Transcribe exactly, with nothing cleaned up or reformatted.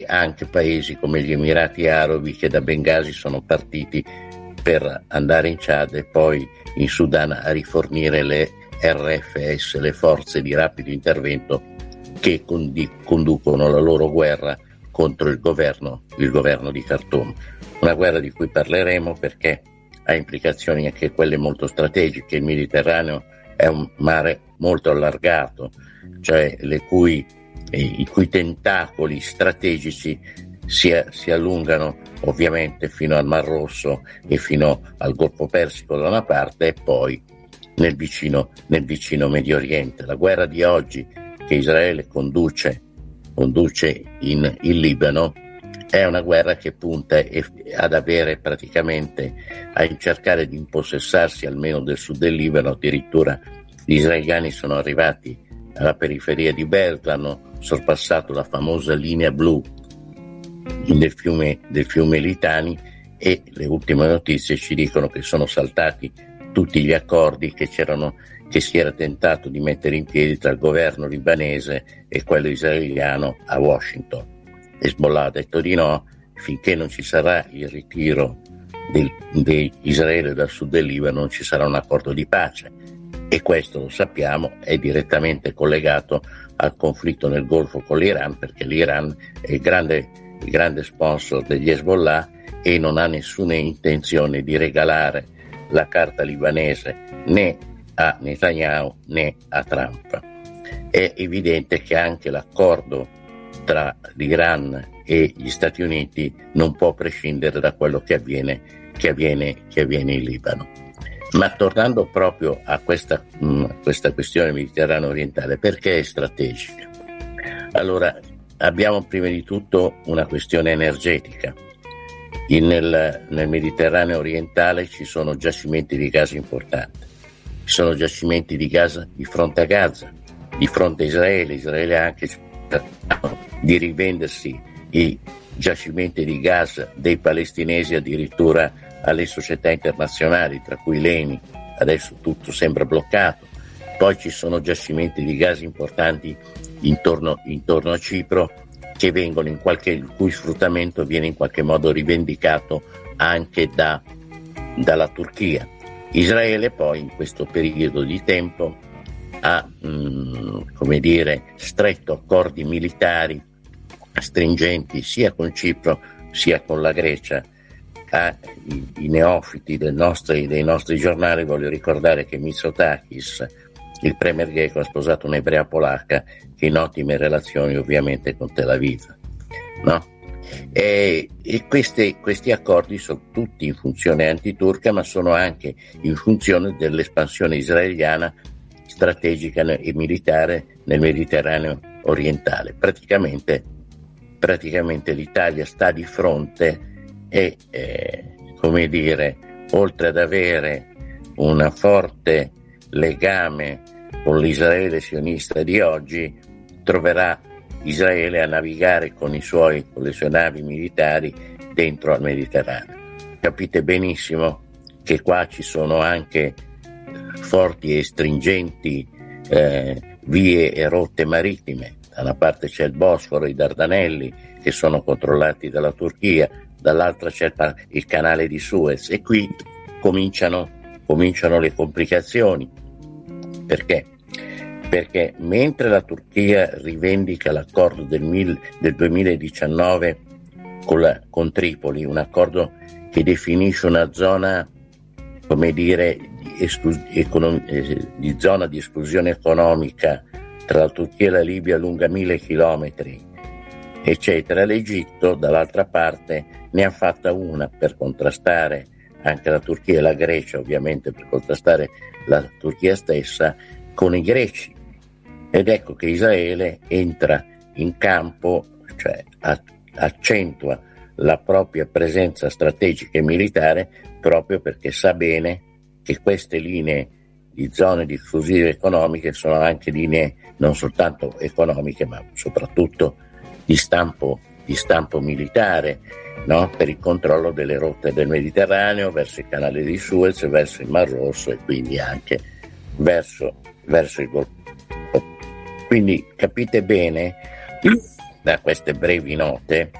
anche paesi come gli Emirati Arabi, che da Bengasi sono partiti per andare in Ciad e poi in Sudan a rifornire le R F S, le forze di rapido intervento che condi- conducono la loro guerra contro il governo, il governo di Khartoum. Una guerra di cui parleremo perché ha implicazioni anche quelle molto strategiche. Il Mediterraneo è un mare molto allargato, cioè le cui, eh, i cui tentacoli strategici si, si allungano ovviamente fino al Mar Rosso e fino al Golfo Persico da una parte e poi nel vicino, nel vicino Medio Oriente. La guerra di oggi che Israele conduce, conduce in, in Libano è una guerra che punta ad avere praticamente, a cercare di impossessarsi almeno del sud del Libano. Addirittura gli israeliani sono arrivati alla periferia di Beirut, hanno sorpassato la famosa linea blu del fiume, del fiume Litani, e le ultime notizie ci dicono che sono saltati tutti gli accordi che c'erano, che si era tentato di mettere in piedi tra il governo libanese e quello israeliano a Washington. Hezbollah ha detto di no, finché non ci sarà il ritiro di Israele dal sud del Libano non ci sarà un accordo di pace, e questo, lo sappiamo, è direttamente collegato al conflitto nel Golfo con l'Iran, perché l'Iran è il grande, il grande sponsor degli Hezbollah e non ha nessuna intenzione di regalare la carta libanese né a Netanyahu né a Trump. È evidente che anche l'accordo tra l'Iran e gli Stati Uniti non può prescindere da quello che avviene, che avviene, che avviene in Libano. Ma tornando proprio a questa, mh, questa questione mediterraneo orientale, perché è strategica? Allora, abbiamo prima di tutto una questione energetica. In, nel, nel Mediterraneo orientale ci sono giacimenti di gas importanti, ci sono giacimenti di gas di fronte a Gaza, di fronte a Israele. Israele ha anche di rivendersi i giacimenti di gas dei palestinesi addirittura alle società internazionali, tra cui l'Eni. Adesso tutto sembra bloccato. Poi ci sono giacimenti di gas importanti intorno, intorno a Cipro, che vengono in qualche, il cui sfruttamento viene in qualche modo rivendicato anche da, dalla Turchia. Israele poi in questo periodo di tempo ha mh, come dire, stretto accordi militari stringenti sia con Cipro sia con la Grecia. A i, i neofiti del nostri, dei nostri giornali voglio ricordare che Mitsotakis, il premier greco, ha sposato un'ebrea polacca che in ottime relazioni ovviamente con Tel Aviv, no? E, e questi, questi accordi sono tutti in funzione antiturca, ma sono anche in funzione dell'espansione israeliana strategica e militare nel Mediterraneo orientale. Praticamente, praticamente l'Italia sta di fronte e, eh, come dire, oltre ad avere un forte legame con l'Israele sionista di oggi, troverà Israele a navigare con i suoi, con le sue navi militari dentro al Mediterraneo. Capite benissimo che qua ci sono anche forti e stringenti eh, vie e rotte marittime. Da una parte c'è il Bosforo, i Dardanelli, che sono controllati dalla Turchia, dall'altra c'è il, il canale di Suez, e qui cominciano, cominciano le complicazioni. Perché? Perché mentre la Turchia rivendica l'accordo del, mil, del duemiladiciannove con, la, con Tripoli, un accordo che definisce una zona, come dire, di, esclus- econom- eh, di zona di esclusione economica tra la Turchia e la Libia lunga mille chilometri, eccetera, l'Egitto dall'altra parte ne ha fatta una per contrastare anche la Turchia e la Grecia, ovviamente per contrastare la Turchia stessa con i greci. Ed ecco che Israele entra in campo, cioè accentua la propria presenza strategica e militare, proprio perché sa bene che queste linee di zone di esclusiva economiche sono anche linee non soltanto economiche, ma soprattutto di stampo, di stampo militare, no? Per il controllo delle rotte del Mediterraneo verso il canale di Suez, verso il Mar Rosso e quindi anche verso, verso il Golfo. Quindi capite bene da queste brevi note